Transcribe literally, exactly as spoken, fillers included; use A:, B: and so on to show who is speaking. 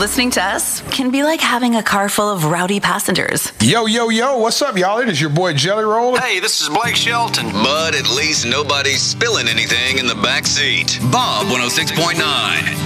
A: Listening to us can be like having a car full of rowdy passengers.
B: Yo, yo, yo, what's up, y'all? It is your boy Jelly Roll.
C: Hey, this is Blake Shelton.
D: But at least nobody's spilling anything in the back seat. Bob one oh six point nine.